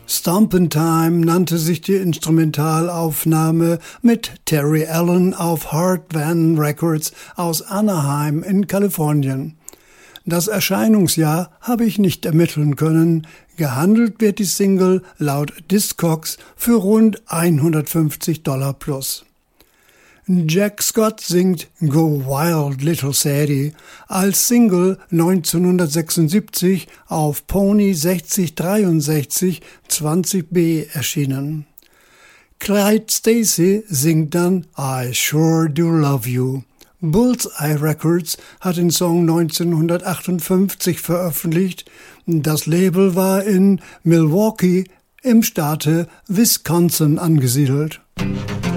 Stompin' Time nannte sich die Instrumentalaufnahme mit Terry Allen auf Hart Van Records aus Anaheim in Kalifornien. Das Erscheinungsjahr habe ich nicht ermitteln können. Gehandelt wird die Single laut Discogs für rund $150 plus. Jack Scott singt Go Wild Little Sadie als Single 1976 auf Pony 6063 20B erschienen. Clyde Stacy singt dann I Sure Do Love You. Bullseye Records hat den Song 1958 veröffentlicht. Das Label war in Milwaukee im Staate Wisconsin angesiedelt.